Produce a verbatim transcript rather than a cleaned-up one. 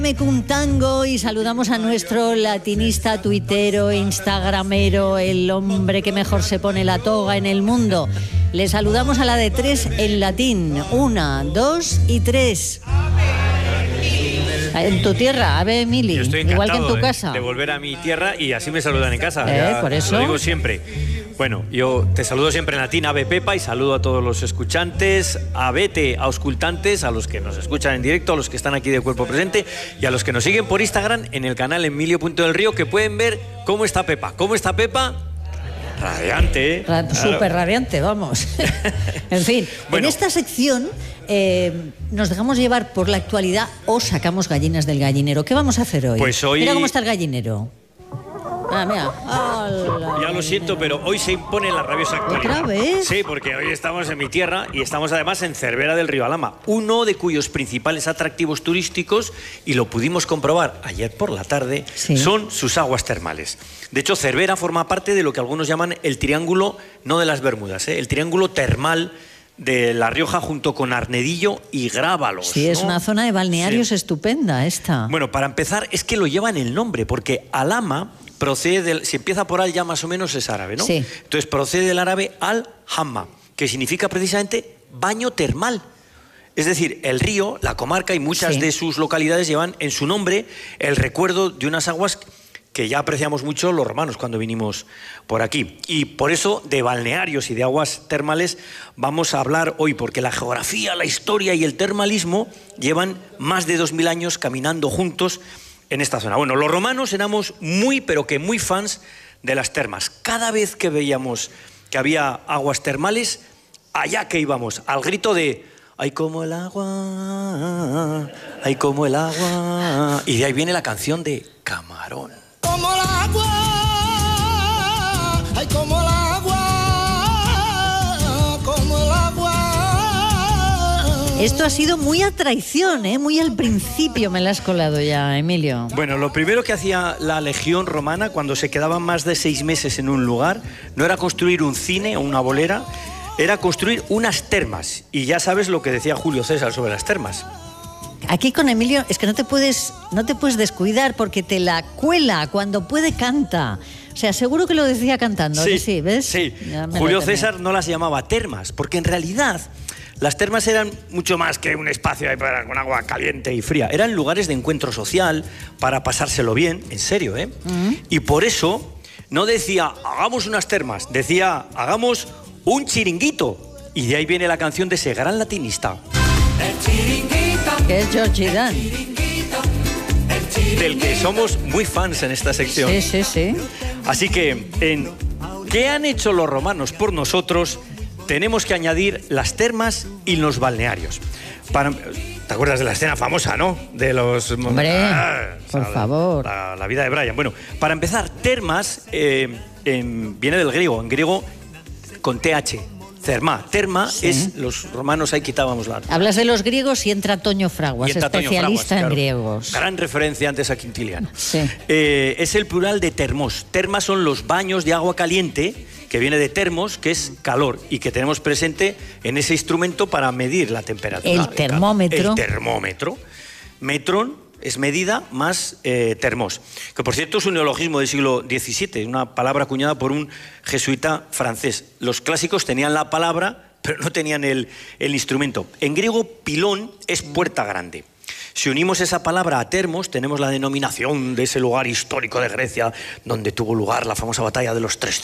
Un tango y saludamos a nuestro latinista, tuitero, instagramero, el hombre que mejor se pone la toga en el mundo. Le saludamos a la de tres en latín. Una, dos y tres. En tu tierra, Ave Mili, Yo estoy igual que en tu de, casa. de volver a mi tierra y así me saludan en casa. Eh, ya, por eso. Lo digo siempre. Bueno, yo te saludo siempre en latín, Ave Pepa, y saludo a todos los escuchantes, a vete, a auscultantes, a los que nos escuchan en directo, a los que están aquí de cuerpo presente y a los que nos siguen por Instagram en el canal Emilio Punto del Río, que pueden ver cómo está Pepa. ¿Cómo está Pepa? Radiante, ¿eh? Ra- Claro. Súper radiante, vamos. En fin, Bueno. en esta sección eh, nos dejamos llevar por la actualidad o sacamos gallinas del gallinero. ¿Qué vamos a hacer hoy? Pues hoy- Mira cómo está el gallinero. Ah, mira. ¡Hala, Ya lo siento, pero hoy se impone la rabiosa actualidad. ¿Otra vez? Sí, porque hoy estamos en mi tierra y estamos además en Cervera del Río Alhama, uno de cuyos principales atractivos turísticos, y lo pudimos comprobar ayer por la tarde, Sí. son sus aguas termales. De hecho, Cervera forma parte de lo que algunos llaman el triángulo, no de las Bermudas, ¿eh? el triángulo termal de La Rioja junto con Arnedillo y Grábalos. Sí, es ¿no? una zona de balnearios Sí. estupenda esta. Bueno, para empezar, es que lo lleva en el nombre, porque Alhama procede del, si empieza por al ya más o menos es árabe, ¿no? Sí. Entonces procede del árabe al-hamma, que significa precisamente baño termal. Es decir, el río, la comarca y muchas Sí. de sus localidades llevan en su nombre el recuerdo de unas aguas que ya apreciamos mucho los romanos cuando vinimos por aquí. Y por eso de balnearios y de aguas termales vamos a hablar hoy, porque la geografía, la historia y el termalismo llevan más de dos mil años caminando juntos en esta zona. Bueno, los romanos éramos muy, pero que muy fans de las termas. Cada vez que veíamos que había aguas termales, allá que íbamos, al grito de ¡ay, como el agua! ¡Ay, como el agua! Y de ahí viene la canción de Camarón. Como el agua, ay, como el agua, como el agua. Esto ha sido muy a traición, ¿eh? Muy al principio me la has colado ya, Emilio. Bueno, lo primero que hacía la legión romana cuando se quedaban más de seis meses en un lugar no era construir un cine o una bolera, era construir unas termas. Y ya sabes lo que decía Julio César sobre las termas. Aquí con Emilio es que no te puedes, no te puedes descuidar porque te la cuela, cuando puede canta. O sea, seguro que lo decía cantando, ¿a que sí? ¿Ves? Sí. Ya me lo Julio temía. César no las llamaba termas, porque en realidad las termas eran mucho más que un espacio ahí para, con agua caliente y fría. Eran lugares de encuentro social, para pasárselo bien, en serio, ¿eh? Mm. Y por eso no decía, hagamos unas termas, decía, hagamos un chiringuito. Y de ahí viene la canción de ese gran latinista, Que es Georgie Dan. del que somos muy fans en esta sección. Sí, sí, sí. Así que, en ¿qué han hecho los romanos por nosotros? Tenemos que añadir las termas y los balnearios. Para, ¿te acuerdas de la escena famosa, no? De los... Hombre, Ah, por la, favor. La, la vida de Brian. Bueno, para empezar, termas eh, en- viene del griego, en griego con T H. Terma. Terma Sí. es... Los romanos ahí quitábamos la... Hablas de los griegos y entra Toño Fraguas, Y entra Toño especialista Fraguas, en claro. griegos. Gran referencia antes a Quintiliano. Sí. Eh, es el plural de termos. Termas son los baños de agua caliente, que viene de termos, que es calor, y que tenemos presente en ese instrumento para medir la temperatura. El termómetro. El termómetro. Metron es medida más eh, termos. Que por cierto es un neologismo del siglo diecisiete, una palabra acuñada por un jesuita francés. Los clásicos tenían la palabra, pero no tenían el, el instrumento. En griego, pilón es puerta grande. Si unimos esa palabra a termos, tenemos la denominación de ese lugar histórico de Grecia donde tuvo lugar la famosa batalla de los tres